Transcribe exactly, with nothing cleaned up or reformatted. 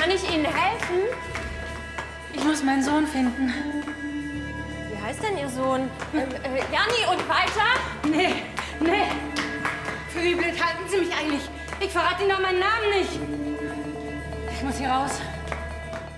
Kann ich Ihnen helfen? Ich muss meinen Sohn finden. Wie heißt denn Ihr Sohn? Ähm, äh, Janni, und weiter? Nee, nee. Für wie blöd halten Sie mich eigentlich? Ich verrate Ihnen doch meinen Namen nicht. Ich muss hier raus.